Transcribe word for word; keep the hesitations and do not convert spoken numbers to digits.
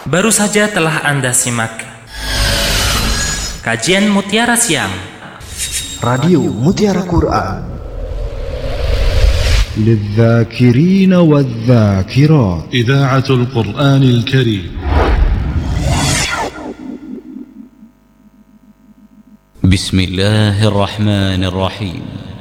Baru saja telah Anda simak kajian Mutiara Siang Radio Mutiara Quran للذاكرين والذاكرات إذاعة القرآن الكريم. بسم الله الرحمن الرحيم.